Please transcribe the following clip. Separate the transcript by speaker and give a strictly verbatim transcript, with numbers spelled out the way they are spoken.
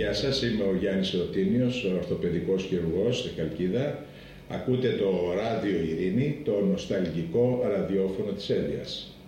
Speaker 1: Γεια σας, είμαι ο Γιάννης Ρωτίνιος, ορθοπαιδικός χειρουργός στη Χαλκίδα. Ακούτε το ράδιο Ειρήνη, το νοσταλγικό ραδιόφωνο της Έλβειας.